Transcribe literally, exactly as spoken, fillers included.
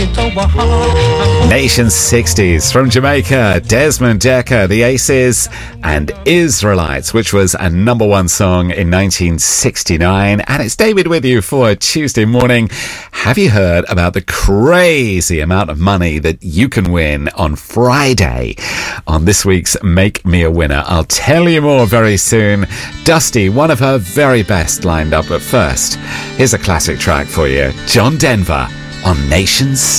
Nation sixties from Jamaica, Desmond Dekker, The Aces and Israelites, which was a number one song in nineteen sixty-nine. And it's David with you for Tuesday morning. Have you heard about the crazy amount of money that you can win on Friday on this week's Make Me a Winner? I'll tell you more very soon. Dusty, one of her very best lined up. But first, here's a classic track for you. John Denver on Nation sixties.